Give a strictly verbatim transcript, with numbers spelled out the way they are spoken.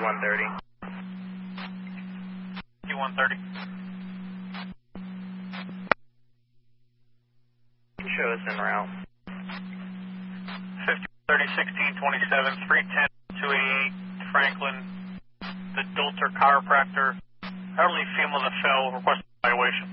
one thirty. one thirty. Show us en route. fifty, thirty, sixteen, twenty-seven, three ten, two eighty-eight, Franklin, the Dulter chiropractor, elderly female that fell, request evaluation.